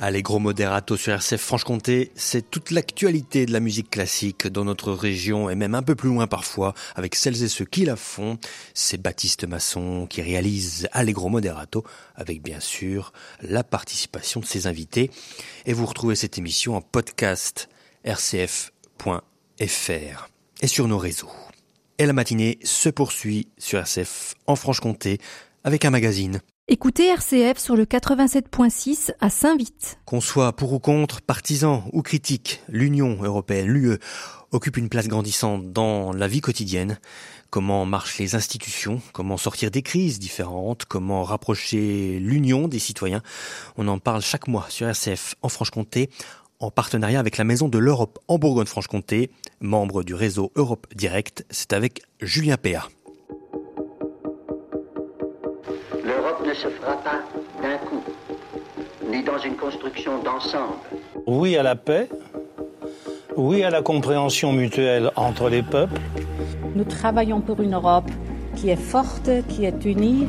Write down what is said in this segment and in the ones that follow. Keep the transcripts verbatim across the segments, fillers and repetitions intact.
Allegro Moderato sur R C F Franche-Comté, c'est toute l'actualité de la musique classique dans notre région et même un peu plus loin parfois avec celles et ceux qui la font. C'est Baptiste Masson qui réalise Allegro Moderato avec bien sûr la participation de ses invités. Et vous retrouvez cette émission en podcast r c f point f r et sur nos réseaux. Et la matinée se poursuit sur R C F en Franche-Comté avec un magazine. Écoutez R C F sur le quatre-vingt-sept point six à Saint-Vith. Qu'on soit pour ou contre, partisan ou critique, l'Union européenne, l'U E, occupe une place grandissante dans la vie quotidienne. Comment marchent les institutions, comment sortir des crises différentes, comment rapprocher l'Union des citoyens. On en parle chaque mois sur R C F en Franche-Comté, en partenariat avec la Maison de l'Europe en Bourgogne-Franche-Comté, membre du réseau Europe Direct. C'est avec Julien Péat. L'Europe ne se fera pas d'un coup, ni dans une construction d'ensemble. Oui à la paix, oui à la compréhension mutuelle entre les peuples. Nous travaillons pour une Europe qui est forte, qui est unie.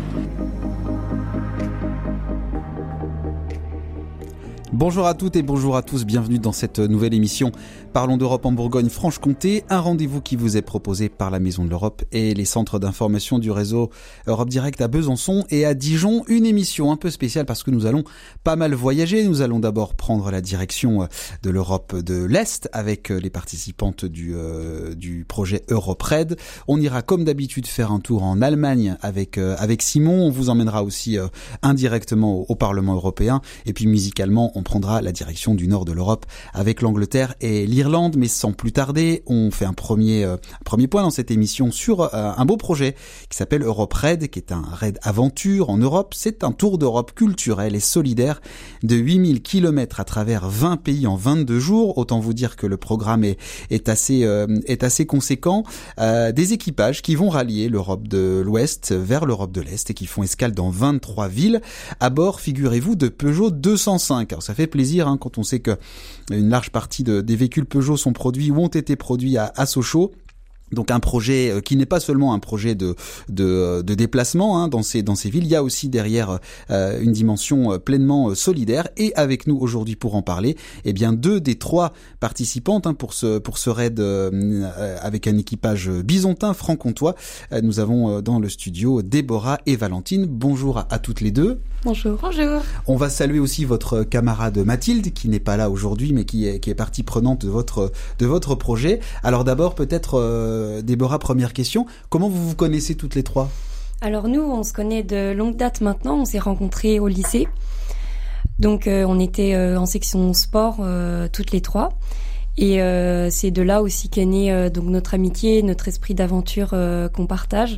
Bonjour à toutes et bonjour à tous, bienvenue dans cette nouvelle émission Parlons d'Europe en Bourgogne-Franche-Comté, un rendez-vous qui vous est proposé par la Maison de l'Europe et les centres d'information du réseau Europe Direct à Besançon et à Dijon. Une émission un peu spéciale parce que nous allons pas mal voyager. Nous allons d'abord prendre la direction de l'Europe de l'Est avec les participantes du, euh, du projet EuropeRed. On ira comme d'habitude faire un tour en Allemagne avec, euh, avec Simon. On vous emmènera aussi euh, indirectement au, au Parlement européen. Et puis musicalement, on prendra la direction du nord de l'Europe avec l'Angleterre et l'Irlande. Mais sans plus tarder, on fait un premier, euh, premier point dans cette émission sur euh, un beau projet qui s'appelle EuropeRed, qui est un raid aventure en Europe. C'est un tour d'Europe culturel et solidaire de huit mille kilomètres à travers vingt pays en vingt-deux jours. Autant vous dire que le programme est, est, assez, euh, est assez conséquent. Euh, des équipages qui vont rallier l'Europe de l'Ouest vers l'Europe de l'Est et qui font escale dans vingt-trois villes. À bord, figurez-vous, de Peugeot deux cent cinq. Alors ça fait plaisir hein, quand on sait que une large partie de, des véhicules Peugeot sont produits ou ont été produits à, à Sochaux. Donc un projet qui n'est pas seulement un projet de de, de déplacement hein, dans ces dans ces villes, il y a aussi derrière euh, une dimension pleinement solidaire. Et avec nous aujourd'hui pour en parler, eh bien deux des trois participantes hein, pour ce pour ce raid euh, avec un équipage bisontin franc-comtois. Euh, nous avons dans le studio Déborah et Valentine. Bonjour à, à toutes les deux. Bonjour. Bonjour. On va saluer aussi votre camarade Mathilde qui n'est pas là aujourd'hui mais qui est qui est partie prenante de votre de votre projet. Alors d'abord peut-être euh, Déborah, première question. Comment vous vous connaissez toutes les trois ? Alors nous, on se connaît de longue date maintenant. On s'est rencontrés au lycée. Donc euh, on était euh, en section sport euh, toutes les trois. Et euh, c'est de là aussi qu'est née euh, donc notre amitié, notre esprit d'aventure euh, qu'on partage.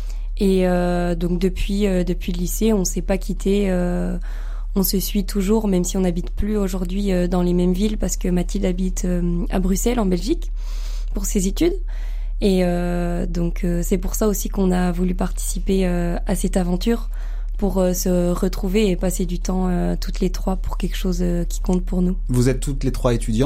Et euh, donc depuis euh, depuis le lycée, on s'est pas quittés. Euh, on se suit toujours, même si on n'habite plus aujourd'hui euh, dans les mêmes villes, parce que Mathilde habite euh, à Bruxelles, en Belgique, pour ses études. Et euh, donc euh, c'est pour ça aussi qu'on a voulu participer euh, à cette aventure, pour euh, se retrouver et passer du temps euh, toutes les trois pour quelque chose euh, qui compte pour nous. Vous êtes toutes les trois étudiantes ?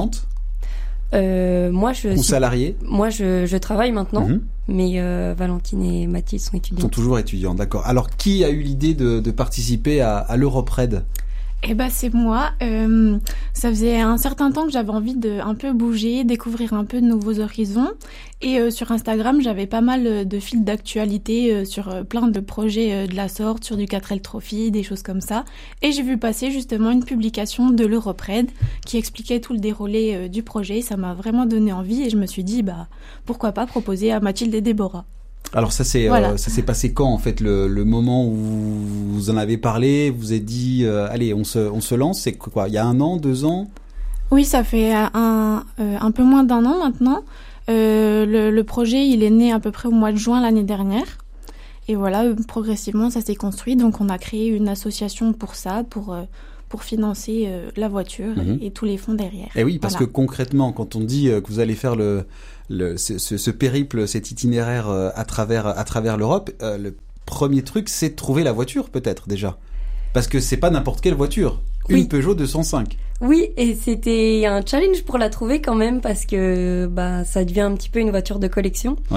euh, Moi, je ou suis... salariées ? Moi, je, je travaille maintenant, mmh. mais euh, Valentine et Mathilde sont étudiantes. Sont toujours étudiantes, d'accord. Alors, qui a eu l'idée de, de participer à, à l'EuropeRed ? Eh ben c'est moi. Euh, ça faisait un certain temps que j'avais envie de un peu bouger, découvrir un peu de nouveaux horizons. Et euh, sur Instagram, j'avais pas mal de fils d'actualité euh, sur euh, plein de projets euh, de la sorte, sur du quatre L Trophy, des choses comme ça. Et j'ai vu passer justement une publication de l'EuropeRed qui expliquait tout le déroulé euh, du projet. Ça m'a vraiment donné envie et je me suis dit bah pourquoi pas proposer à Mathilde et Déborah. Alors ça c'est voilà. euh, ça s'est passé quand en fait le, le moment où vous en avez parlé, vous vous êtes dit euh, allez on se on se lance, c'est quoi, il y a un an, deux ans? Oui, ça fait un euh, un peu moins d'un an maintenant. Euh, le, le projet il est né à peu près au mois de juin l'année dernière et voilà euh, progressivement ça s'est construit, donc on a créé une association pour ça, pour euh, pour financer euh, la voiture mmh. et, et tous les fonds derrière. Et oui, parce voilà. que concrètement, quand on dit euh, que vous allez faire le, le ce, ce périple, cet itinéraire euh, à travers à travers l'Europe, euh, le premier truc, c'est de trouver la voiture peut-être déjà, parce que c'est pas n'importe quelle voiture, une oui. Peugeot deux cent cinq. Oui, et c'était un challenge pour la trouver quand même, parce que bah ça devient un petit peu une voiture de collection. Oui.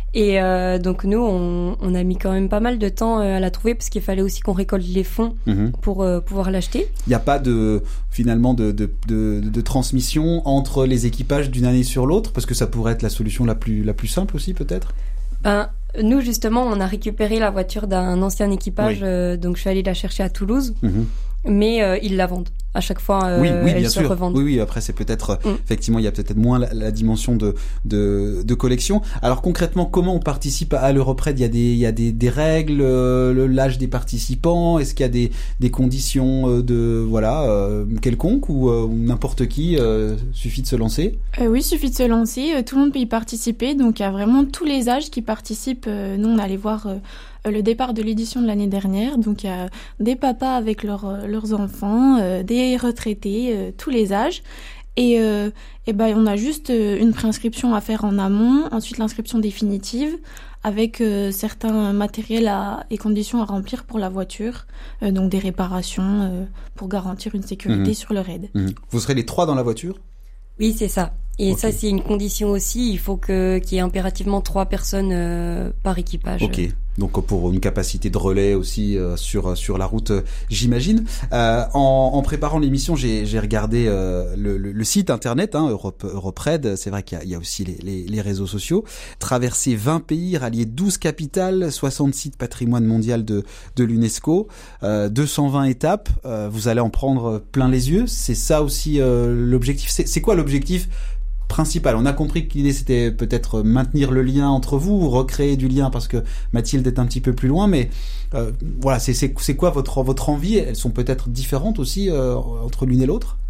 Et euh, donc nous, on, on a mis quand même pas mal de temps euh, à la trouver parce qu'il fallait aussi qu'on récolte les fonds mmh. pour euh, pouvoir l'acheter. Il n'y a pas de finalement de, de, de, de transmission entre les équipages d'une année sur l'autre, parce que ça pourrait être la solution la plus, la plus simple aussi peut-être. Ben, nous justement, on a récupéré la voiture d'un ancien équipage, oui. euh, donc je suis allée la chercher à Toulouse. Mmh. Mais euh, ils la vendent. À chaque fois, euh, oui, oui, elle bien se sûr. revend. Oui, oui. Après, c'est peut-être mm. effectivement, il y a peut-être moins la, la dimension de, de de collection. Alors concrètement, comment on participe à l'Europraid ? Il y a des il y a des, des règles, euh, l'âge des participants. Est-ce qu'il y a des des conditions de voilà euh, quelconques ou, euh, ou n'importe qui euh, suffit de se lancer ? euh, Oui, suffit de se lancer. Tout le monde peut y participer. Donc il y a vraiment tous les âges qui participent. Euh, nous, on allait voir. Euh, le départ de l'édition de l'année dernière, donc il y a des papas avec leurs leurs enfants, euh, des retraités, euh, tous les âges, et euh, et ben on a juste une préinscription à faire en amont, ensuite l'inscription définitive avec euh, certains matériels à, et conditions à remplir pour la voiture, euh, donc des réparations euh, pour garantir une sécurité mmh. sur le raid. Mmh. Vous serez les trois dans la voiture ? Oui, c'est ça. Et okay. ça, c'est une condition aussi. Il faut que qu'il y ait impérativement trois personnes euh, par équipage. Ok. Donc pour une capacité de relais aussi euh, sur sur la route, euh, j'imagine. Euh, en, en préparant l'émission, j'ai j'ai regardé euh, le, le, le site internet hein, Europe Europraid. C'est vrai qu'il y a, il y a aussi les, les, les réseaux sociaux. Traverser vingt pays, rallier douze capitales, soixante sites patrimoine mondial de de l'UNESCO, euh, deux cent vingt étapes. Euh, vous allez en prendre plein les yeux. C'est ça aussi euh, l'objectif. C'est, c'est quoi l'objectif principal? On a compris que l'idée c'était peut-être maintenir le lien entre vous, recréer du lien parce que Mathilde est un petit peu plus loin, mais euh, voilà, c'est, c'est, c'est quoi votre, votre envie? Elles sont peut-être différentes aussi euh, entre l'une et l'autre?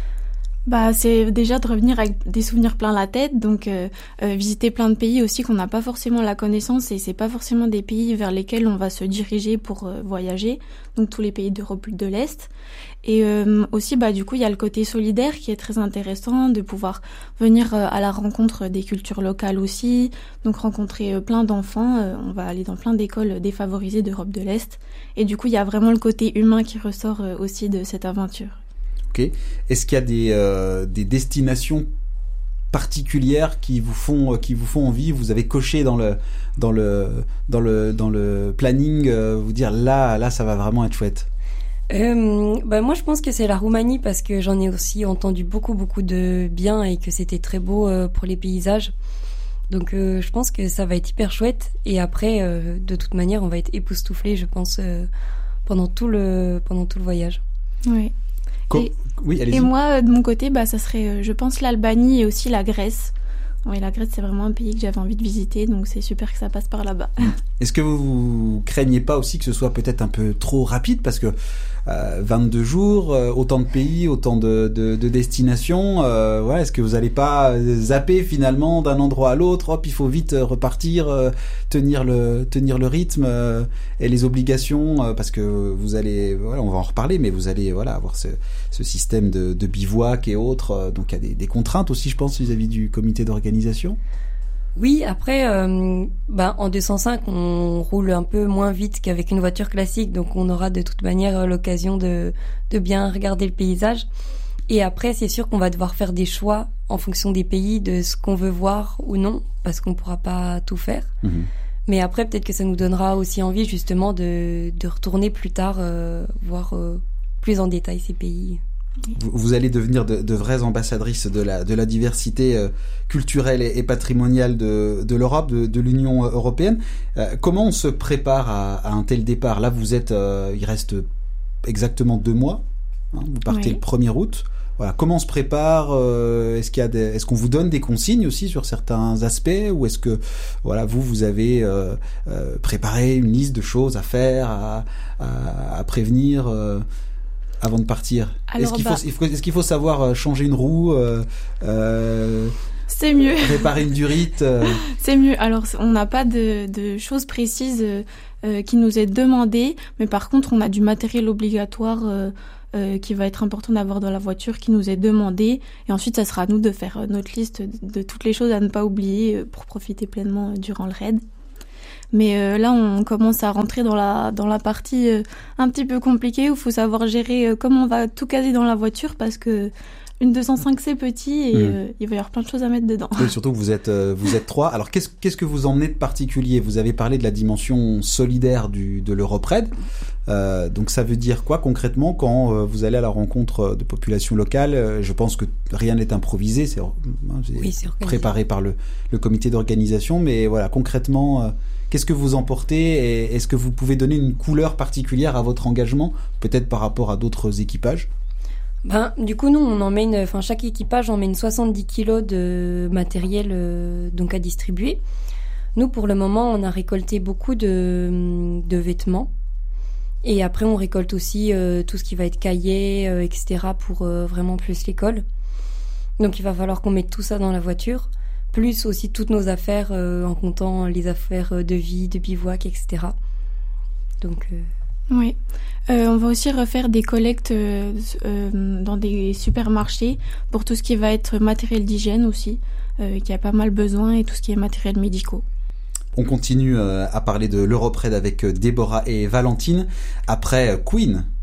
Bah, c'est déjà de revenir avec des souvenirs plein la tête, donc euh, euh, visiter plein de pays aussi qu'on n'a pas forcément la connaissance et c'est pas forcément des pays vers lesquels on va se diriger pour euh, voyager, donc tous les pays d'Europe de l'Est. Et euh, aussi, bah du coup, il y a le côté solidaire qui est très intéressant, de pouvoir venir euh, à la rencontre des cultures locales aussi, donc rencontrer euh, plein d'enfants. Euh, on va aller dans plein d'écoles défavorisées d'Europe de l'Est, et du coup, il y a vraiment le côté humain qui ressort euh, aussi de cette aventure. Ok. Est-ce qu'il y a des euh, des destinations particulières qui vous font qui vous font envie? Vous avez coché dans le dans le dans le dans le planning, euh, vous dire là là ça va vraiment être chouette. Euh, bah moi je pense que c'est la Roumanie parce que j'en ai aussi entendu beaucoup beaucoup de bien et que c'était très beau euh, pour les paysages. Donc euh, je pense que ça va être hyper chouette et après euh, de toute manière on va être époustouflés je pense euh, pendant tout le pendant tout le voyage. Oui. Et, oui, allez-y. Et moi, de mon côté, bah, ça serait, je pense, l'Albanie et aussi la Grèce. Oui, la Grèce, c'est vraiment un pays que j'avais envie de visiter, donc c'est super que ça passe par là-bas. Est-ce que vous, vous craignez pas aussi que ce soit peut-être un peu trop rapide, parce que euh, vingt-deux jours, euh, autant de pays, autant de, de, de destinations, euh, ouais, est-ce que vous allez pas zapper finalement d'un endroit à l'autre? Hop, il faut vite repartir, euh, tenir le tenir le rythme euh, et les obligations, euh, parce que vous allez, voilà, on va en reparler, mais vous allez voilà avoir ce, ce système de, de bivouac et autres, euh, donc il y a des, des contraintes aussi, je pense, vis-à-vis du comité d'organisation. Oui, après, euh, bah, en deux cent cinq, on roule un peu moins vite qu'avec une voiture classique, donc on aura de toute manière l'occasion de, de bien regarder le paysage. Et après, c'est sûr qu'on va devoir faire des choix en fonction des pays, de ce qu'on veut voir ou non, parce qu'on pourra pas tout faire. Mmh. Mais après, peut-être que ça nous donnera aussi envie justement de, de retourner plus tard, euh, voir euh, plus en détail ces pays. Vous, vous allez devenir de, de vraies ambassadrices de la, de la diversité euh, culturelle et, et patrimoniale de, de l'Europe, de, de l'Union européenne. Euh, comment on se prépare à, à un tel départ? Là, vous êtes, euh, il reste exactement deux mois. Hein, vous partez oui. le premier août. Voilà. Comment on se prépare? euh, Est-ce qu'il y a des, est-ce qu'on vous donne des consignes aussi sur certains aspects, ou est-ce que, voilà, vous vous avez euh, euh, préparé une liste de choses à faire, à, à, à prévenir? Euh, Avant de partir, Alors, est-ce qu'il bah, faut, est-ce qu'il faut savoir changer une roue, euh, euh, c'est mieux. Réparer une durite. Euh... C'est mieux. Alors, on n'a pas de, de choses précises euh, qui nous est demandées, mais par contre, on a du matériel obligatoire euh, euh, qui va être important d'avoir dans la voiture, qui nous est demandé, et ensuite, ça sera à nous de faire notre liste de, de toutes les choses à ne pas oublier pour profiter pleinement durant le raid. Mais euh, là, on commence à rentrer dans la dans la partie euh, un petit peu compliquée où il faut savoir gérer euh, comment on va tout caser dans la voiture, parce que une deux cent cinq c'est petit et mmh. euh, il va y avoir plein de choses à mettre dedans. Oui, surtout que vous êtes euh, vous êtes trois. Alors qu'est-ce qu'est-ce que vous emmenez de particulier? Vous avez parlé de la dimension solidaire du de l'Europe-Raid. Euh, donc ça veut dire quoi concrètement quand euh, vous allez à la rencontre de populations locales? euh, Je pense que rien n'est improvisé, c'est, hein, c'est, oui, c'est préparé par le le comité d'organisation. Mais voilà, concrètement, euh, qu'est-ce que vous emportez et est-ce que vous pouvez donner une couleur particulière à votre engagement, peut-être par rapport à d'autres équipages? Ben, du coup, nous, on emmène, enfin, chaque équipage emmène soixante-dix kilos de matériel euh, donc à distribuer. Nous, pour le moment, on a récolté beaucoup de, de vêtements. Et après, on récolte aussi euh, tout ce qui va être cahiers, euh, et cetera pour euh, vraiment plus l'école. Donc, il va falloir qu'on mette tout ça dans la voiture. Plus aussi toutes nos affaires, euh, en comptant les affaires de vie, de bivouac, et cetera. Donc... Euh... Oui, euh, on va aussi refaire des collectes euh, euh, dans des supermarchés pour tout ce qui va être matériel d'hygiène aussi, euh, qui a pas mal besoin, et tout ce qui est matériel médicaux. On continue euh, à parler de l'Europe-Raid avec Déborah et Valentine. Après Queen,